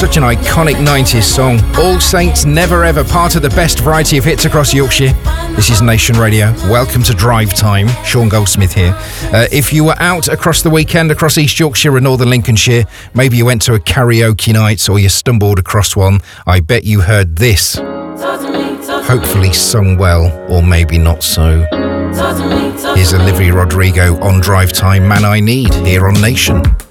Such an iconic 90s song. All Saints Never Ever, part of the best variety of hits across Yorkshire. This is Nation Radio. Welcome to Drive Time. Sean Goldsmith here. If you were out across the weekend, across East Yorkshire and Northern Lincolnshire, maybe you went to a karaoke night or you stumbled across one, I bet you heard this. Hopefully sung well, or maybe not so. Here's Olivia Rodrigo on Drive Time, Man I Need, here on Nation.